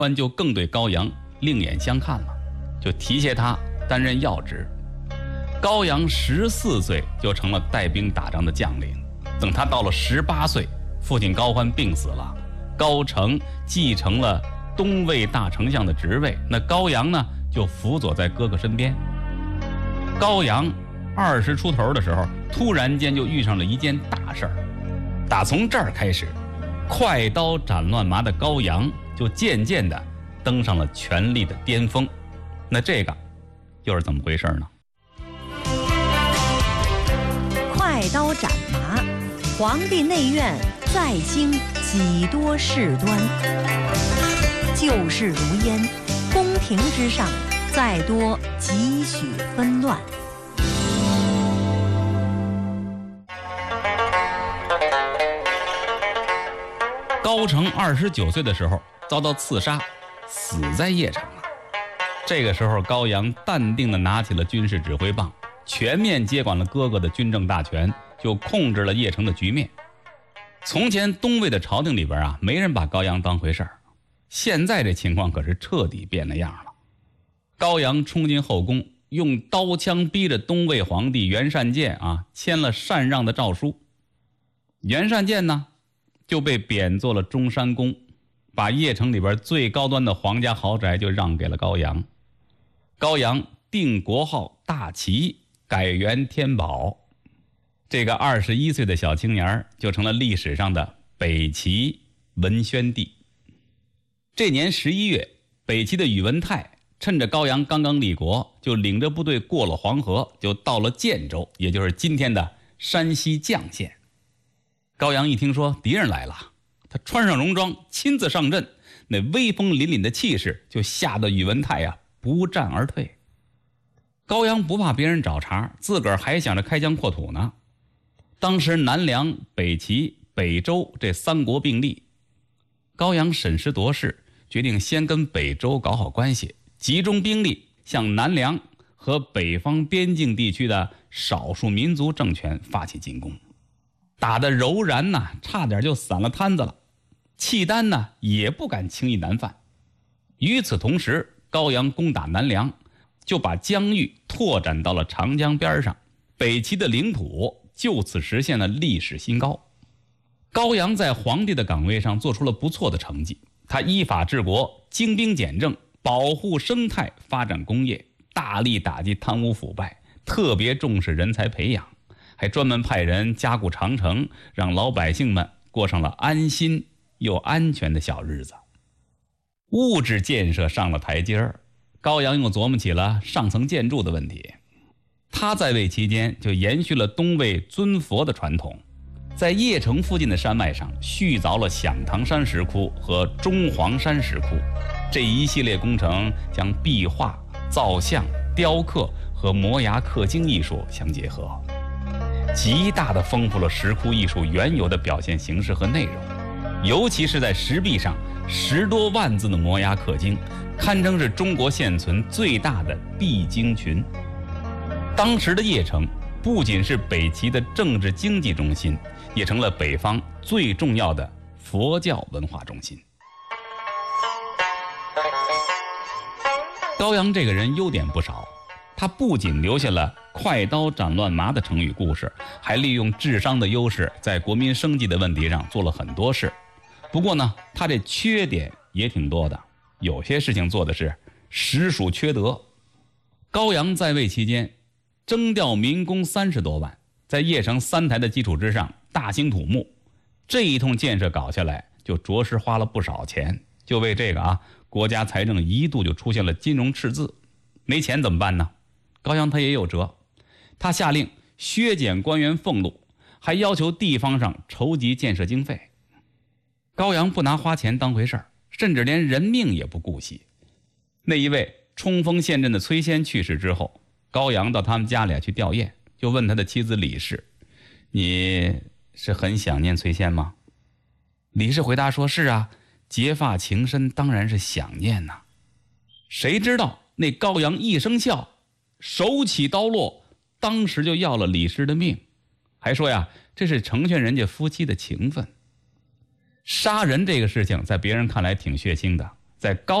官就更对高阳另眼相看了，就提携他担任要职。高阳14岁就成了带兵打仗的将领。等他到了18岁，父亲高欢病死了，高澄继承了东魏大丞相的职位，那高阳呢就辅佐在哥哥身边。高阳20出头的时候，突然间就遇上了一件大事儿。打从这儿开始，快刀斩乱麻的高阳就渐渐地登上了权力的巅峰。那这个又是怎么回事呢？ 快刀斩麻，皇帝内院再兴几多事端。旧事如烟，宫廷之上再多几许纷乱。 高澄29岁的时候遭到刺杀，死在邺城了。这个时候，高阳淡定地拿起了军事指挥棒，全面接管了哥哥的军政大权，就控制了邺城的局面。从前东魏的朝廷里边啊，没人把高阳当回事儿，现在这情况可是彻底变了样了。高阳冲进后宫，用刀枪逼着东魏皇帝袁善见啊签了禅让的诏书。袁善见呢就被贬做了中山公，把邺城里边最高端的皇家豪宅就让给了高阳。高阳定国号大齐，改元天宝。这个21岁的小青年就成了历史上的北齐文宣帝。这年11月，北齐的宇文泰趁着高阳刚刚立国，就领着部队过了黄河，就到了建州，也就是今天的山西绛县。高阳一听说敌人来了，他穿上戎装亲自上阵，那威风凛凛的气势就吓得宇文泰不战而退。高阳不怕别人找茬，自个儿还想着开疆扩土呢。当时南梁、北齐、北周这3国并立，高阳审时度势，决定先跟北周搞好关系，集中兵力向南梁和北方边境地区的少数民族政权发起进攻。打得柔然差点就散了摊子了，契丹也不敢轻易南犯。与此同时，高阳攻打南梁，就把疆域拓展到了长江边上，北齐的领土就此实现了历史新高。高阳在皇帝的岗位上做出了不错的成绩，他依法治国，精兵简政，保护生态，发展工业，大力打击贪污腐败，特别重视人才培养，还专门派人加固长城，让老百姓们过上了安心又安全的小日子。物质建设上了台阶儿，高阳又琢磨起了上层建筑的问题。他在位期间就延续了东魏尊佛的传统，在邺城附近的山脉上续凿了响堂山石窟和中黄山石窟。这一系列工程将壁画、造像、雕刻和摩崖刻经艺术相结合，极大地丰富了石窟艺术原有的表现形式和内容。尤其是在石壁上10多万字的摩崖刻经，堪称是中国现存最大的壁经群。当时的邺城不仅是北齐的政治经济中心，也成了北方最重要的佛教文化中心。高阳这个人优点不少，他不仅留下了快刀斩乱麻的成语故事，还利用智商的优势，在国民生计的问题上做了很多事。不过呢，他这缺点也挺多的，有些事情做的是实属缺德。高阳在位期间征调民工30多万，在邺城3台的基础之上大兴土木，这一通建设搞下来就着实花了不少钱。就为这个国家财政一度就出现了金融赤字。没钱怎么办呢？高阳他也有辙，他下令削减官员俸禄，还要求地方上筹集建设经费。高阳不拿花钱当回事儿，甚至连人命也不顾惜。那一位冲锋陷阵的崔仙去世之后，高阳到他们家里去吊唁，就问他的妻子李氏：“你是很想念崔仙吗？”李氏回答说：“是啊，结发情深，当然是想念呐。”谁知道那高阳一声笑，手起刀落，当时就要了李氏的命，还说呀，这是成全人家夫妻的情分。杀人这个事情在别人看来挺血腥的， 在高